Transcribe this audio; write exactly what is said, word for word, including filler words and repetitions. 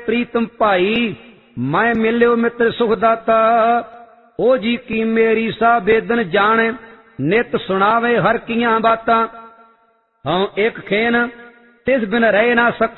प्रीतम भाई, मैं मिल्यो मित्र सुखदाता। ओ जी की मेरी सा बेदन जाने, नित सुनावे हर कियां बातां। हाँ एक खेन तिस बिन रह ना सक